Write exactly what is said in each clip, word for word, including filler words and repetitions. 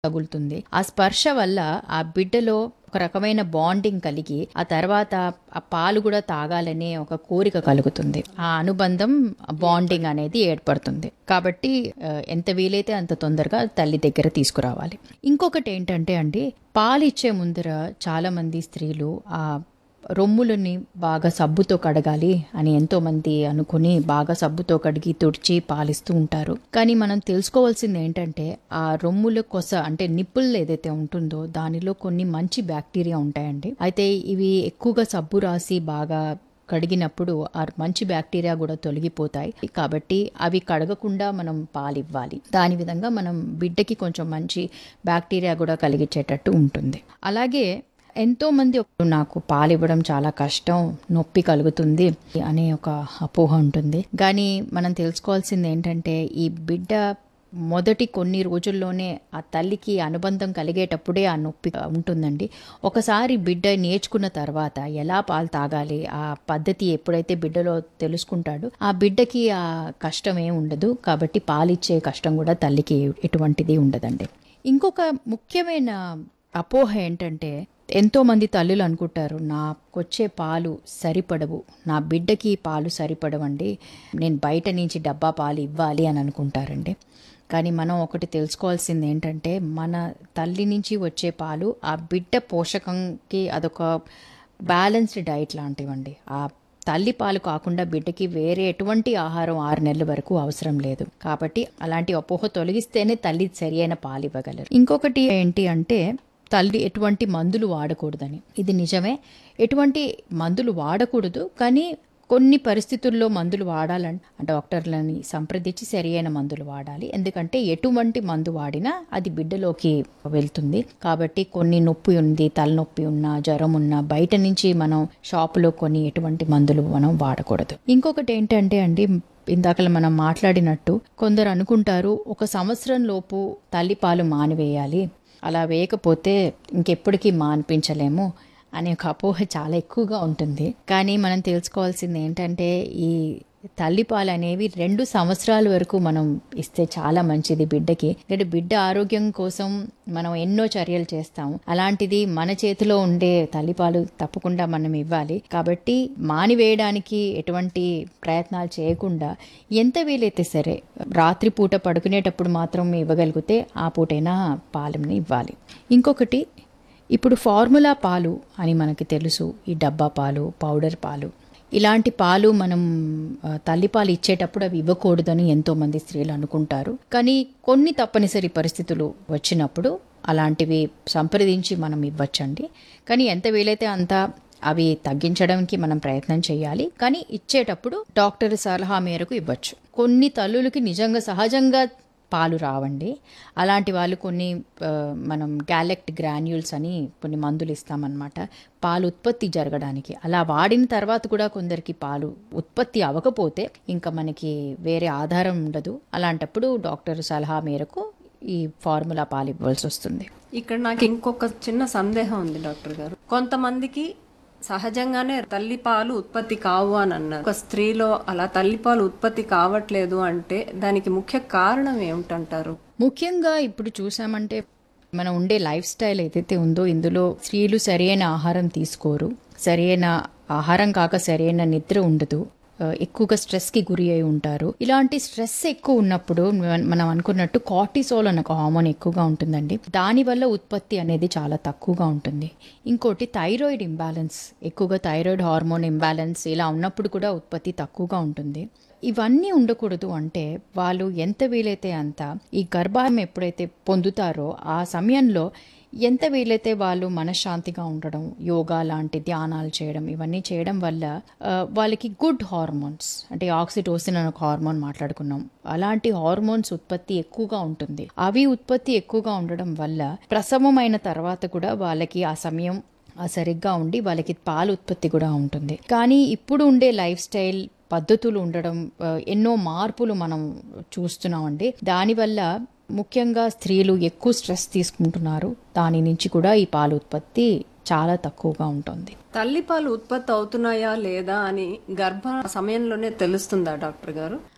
తగులుతుంది. ఆ స్పర్శ వల్ల ఆ బిడ్డలో ఒక రకమైన బాండింగ్ కలిగి ఆ తర్వాత ఆ పాలు కూడా తాగాలనే ఒక కోరిక కలుగుతుంది. ఆ అనుబంధం బాండింగ్ అనేది ఏర్పడుతుంది. కాబట్టి ఎంత వీలైతే అంత తొందరగా తల్లి దగ్గర తీసుకురావాలి. ఇంకొకటి ఏంటంటే అండి, పాలు ఇచ్చే ముందర చాలా మంది స్త్రీలు ఆ రొమ్ములని బాగా సబ్బుతో కడగాలి అని ఎంతో మంది అనుకుని బాగా సబ్బుతో కడిగి తుడిచి పాలిస్తూ ఉంటారు. కానీ మనం తెలుసుకోవాల్సింది ఏంటంటే ఆ రొమ్ముల కొస అంటే నిప్పుల్ ఏదైతే ఉంటుందో దానిలో కొన్ని మంచి బ్యాక్టీరియా ఉంటాయండి. అయితే ఇవి ఎక్కువగా సబ్బు రాసి బాగా కడిగినప్పుడు ఆ మంచి బ్యాక్టీరియా కూడా తొలగిపోతాయి. కాబట్టి అవి కడగకుండా మనం పాలివ్వాలి. దాని విధంగా మనం బిడ్డకి కొంచెం మంచి బ్యాక్టీరియా కూడా కలిగించేటట్టు ఉంటుంది. అలాగే ఎంతో మంది నాకు పాలు ఇవ్వడం చాలా కష్టం, నొప్పి కలుగుతుంది అనే ఒక అపోహ ఉంటుంది. కానీ మనం తెలుసుకోవాల్సింది ఏంటంటే ఈ బిడ్డ మొదటి కొన్ని రోజుల్లోనే ఆ తల్లికి అనుబంధం కలిగేటప్పుడే ఆ నొప్పి ఉంటుందండి. ఒకసారి బిడ్డ నేర్చుకున్న తర్వాత ఎలా పాలు తాగాలి ఆ పద్ధతి ఎప్పుడైతే బిడ్డలో తెలుసుకుంటాడో ఆ బిడ్డకి ఆ కష్టం ఏమి ఉండదు. కాబట్టి పాలిచ్చే కష్టం కూడా తల్లికి ఎటువంటిది ఉండదండి. ఇంకొక ముఖ్యమైన అపోహ ఏంటంటే ఎంతో మంది తల్లులు అనుకుంటారు, నాకొచ్చే పాలు సరిపడవు, నా బిడ్డకి పాలు సరిపడవండి, నేను బయట నుంచి డబ్బా పాలు ఇవ్వాలి అని అనుకుంటారండి. కానీ మనం ఒకటి తెలుసుకోవాల్సింది ఏంటంటే మన తల్లి నుంచి వచ్చే పాలు ఆ బిడ్డ పోషకంకి అదొక బ్యాలెన్స్డ్ డైట్ లాంటివండి. ఆ తల్లి పాలు కాకుండా బిడ్డకి వేరే ఎటువంటి ఆహారం ఆరు నెలల వరకు అవసరం లేదు. కాబట్టి అలాంటి అపోహ తొలగిస్తేనే తల్లి సరి అయిన పాలు ఇవ్వగలరు. ఇంకొకటి ఏంటి అంటే తల్లి ఎటువంటి మందులు వాడకూడదని. ఇది నిజమే, ఎటువంటి మందులు వాడకూడదు. కానీ కొన్ని పరిస్థితుల్లో మందులు వాడాలంటే డాక్టర్లని సంప్రదించి సరి అయిన మందులు వాడాలి. ఎందుకంటే ఎటువంటి మందు వాడినా అది బిడ్డలోకి వెళ్తుంది. కాబట్టి కొన్ని నొప్పి ఉంది, తలనొప్పి ఉన్నా, జ్వరం ఉన్నా బయట నుంచి మనం షాపులో కొన్ని ఎటువంటి మందులు మనం వాడకూడదు. ఇంకొకటి ఏంటంటే అండి, ఇందాక మనం మాట్లాడినట్టు కొందరు అనుకుంటారు ఒక సంవత్సరం లోపు తల్లి పాలు మానివేయాలి, అలా వేయకపోతే ఇంకెప్పటికీ మాన్పించలేము అనే ఒక అపోహ చాలా ఎక్కువగా ఉంటుంది. కానీ మనం తెలుసుకోవాల్సింది ఏంటంటే ఈ తల్లిపాలు అనేవి రెండు సంవత్సరాల వరకు మనం ఇస్తే చాలా మంచిది బిడ్డకి. అంటే బిడ్డ ఆరోగ్యం కోసం మనం ఎన్నో చర్యలు చేస్తాము. అలాంటిది మన చేతిలో ఉండే తల్లిపాలు తప్పకుండా మనం ఇవ్వాలి. కాబట్టి మానివేయడానికి ఎటువంటి ప్రయత్నాలు చేయకుండా ఎంత వీలైతే సరే రాత్రిపూట పడుకునేటప్పుడు మాత్రం ఇవ్వగలిగితే ఆ పూటైనా పాలని ఇవ్వాలి. ఇంకొకటి, ఇప్పుడు ఫార్ములా పాలు అని మనకి తెలుసు, ఈ డబ్బా పాలు, పౌడర్ పాలు, ఇలాంటి పాలు మనం తల్లిపాలు ఇచ్చేటప్పుడు అవి ఇవ్వకూడదని ఎంతోమంది స్త్రీలు అనుకుంటారు. కానీ కొన్ని తప్పనిసరి పరిస్థితులు వచ్చినప్పుడు అలాంటివి సంప్రదించి మనం ఇవ్వచ్చండి. కానీ ఎంత వీలైతే అంత అవి తగ్గించడానికి మనం ప్రయత్నం చేయాలి. కానీ ఇచ్చేటప్పుడు డాక్టర్ సలహా మేరకు ఇవ్వచ్చు. కొన్ని తల్లులకి నిజంగా సహజంగా పాలు రావండి. అలాంటి వాళ్ళు కొన్ని మనం గ్యాలెక్ట్ గ్రాన్యూల్స్ అని కొన్ని మందులు ఇస్తామన్నమాట పాలు ఉత్పత్తి జరగడానికి. అలా వాడిన తర్వాత కూడా కొందరికి పాలు ఉత్పత్తి అవ్వకపోతే ఇంకా మనకి వేరే ఆధారం ఉండదు. అలాంటప్పుడు డాక్టర్ సలహా మేరకు ఈ ఫార్ములా పాలు ఇవ్వాల్సి వస్తుంది. ఇక్కడ నాకు ఇంకొక చిన్న సందేహం ఉంది డాక్టర్ గారు. కొంతమందికి సహజంగానే తల్లిపాలు ఉత్పత్తి కావు అని అన్నారు. ఒక స్త్రీలో అలా తల్లిపాలు ఉత్పత్తి కావట్లేదు అంటే దానికి ముఖ్య కారణం ఏమిటంటారు? ముఖ్యంగా ఇప్పుడు చూసామంటే మనం ఉండే లైఫ్ స్టైల్ ఏదైతే ఉందో ఇందులో స్త్రీలు సరైన ఆహారం తీసుకోరు, సరైన ఆహారం కాక సరైన నిద్ర ఉండదు, ఎక్కువగా స్ట్రెస్కి గురి అయి ఉంటారు. ఇలాంటి స్ట్రెస్ ఎక్కువ ఉన్నప్పుడు మనం అనుకున్నట్టు కార్టిసోల్ అనే ఒక హార్మోన్ ఎక్కువగా ఉంటుందండి. దానివల్ల ఉత్పత్తి అనేది చాలా తక్కువగా ఉంటుంది. ఇంకోటి థైరాయిడ్ ఇంబ్యాలెన్స్, ఎక్కువగా థైరాయిడ్ హార్మోన్ ఇంబ్యాలెన్స్ ఇలా ఉన్నప్పుడు కూడా ఉత్పత్తి తక్కువగా ఉంటుంది. ఇవన్నీ ఉండకూడదు అంటే వాళ్ళు ఎంత వీలైతే అంత ఈ గర్భారం ఎప్పుడైతే పొందుతారో ఆ సమయంలో ఎంత వీలైతే వాళ్ళు మనశ్శాంతిగా ఉండడం, యోగా లాంటి ధ్యానాలు చేయడం, ఇవన్నీ చేయడం వల్ల వాళ్ళకి గుడ్ హార్మోన్స్ అంటే ఆక్సిటోసిన్ అనే ఒక హార్మోన్ మాట్లాడుకున్నాం, అలాంటి హార్మోన్స్ ఉత్పత్తి ఎక్కువగా ఉంటుంది. అవి ఉత్పత్తి ఎక్కువగా ఉండడం వల్ల ప్రసవం అయిన తర్వాత కూడా వాళ్ళకి ఆ సమయం సరిగ్గా ఉండి వాళ్ళకి పాలు ఉత్పత్తి కూడా ఉంటుంది. కానీ ఇప్పుడు ఉండే లైఫ్ స్టైల్ పద్ధతులు ఉండడం ఎన్నో మార్పులు మనం చూస్తున్నామండి. దానివల్ల ముఖ్యంగా స్త్రీలు ఎక్కువ స్ట్రెస్ తీసుకుంటున్నారు. దాని నుంచి కూడా ఈ పాలు ఉత్పత్తి చాలా తక్కువగా ఉంటుంది. తల్లిపాలు ఉత్పత్తి అవుతున్నాయా లేదా అని గర్భ సమయంలోనే తెలుస్తుందా డాక్టర్ గారు?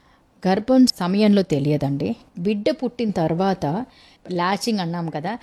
గర్భం సమయంలో తెలియదండి. బిడ్డ పుట్టిన తర్వాత లాచింగ్ అన్నాం కదా,